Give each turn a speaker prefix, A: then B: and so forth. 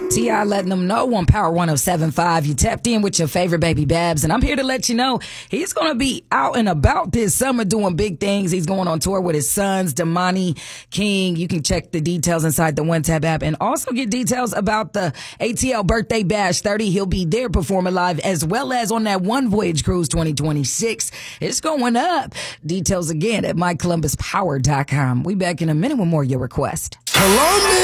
A: T.I. letting them know on Power 107.5. You tapped in with your favorite baby Babs, and I'm here to let you know he's going to be out and about this summer doing big things. He's going on tour with his sons, Damani King. You can check the details inside the One Tap app and also get details about the ATL Birthday Bash 30. He'll be there performing live as well as on that One Voyage Cruise 2026. It's going up. Details again at mycolumbuspower.com. We back in a minute with more of your request.
B: Columbus!